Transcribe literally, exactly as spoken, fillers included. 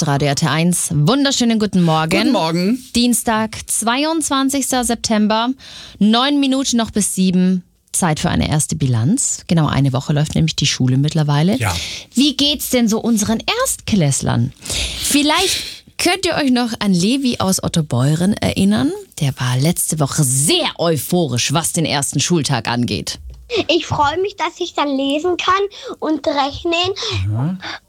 Hitradio R T eins. Wunderschönen guten Morgen. Guten Morgen. Dienstag, zweiundzwanzigster September. Neun Minuten noch bis sieben. Zeit für eine erste Bilanz. Genau eine Woche läuft nämlich die Schule mittlerweile. Ja. Wie geht's denn so unseren Erstklässlern? Vielleicht könnt ihr euch noch an Levi aus Ottobeuren erinnern. Der war letzte Woche sehr euphorisch, was den ersten Schultag angeht. Ich freue mich, dass ich dann lesen kann und rechnen. Ja.